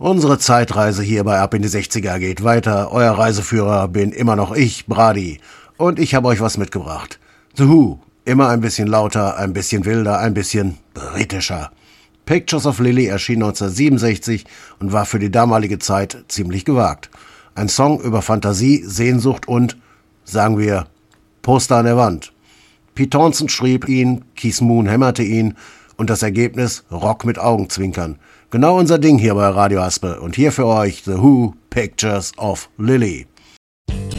Unsere Zeitreise hier bei Ab in die 60er geht weiter. Euer Reiseführer bin immer noch ich, Brady. Und ich habe euch was mitgebracht. The Who, immer ein bisschen lauter, ein bisschen wilder, ein bisschen britischer. Pictures of Lily erschien 1967 und war für die damalige Zeit ziemlich gewagt. Ein Song über Fantasie, Sehnsucht und, sagen wir, Poster an der Wand. Pete Townshend schrieb ihn, Keith Moon hämmerte ihn und das Ergebnis Rock mit Augenzwinkern. Genau unser Ding hier bei Radio Aspe und hier für euch The Who, Pictures of Lily.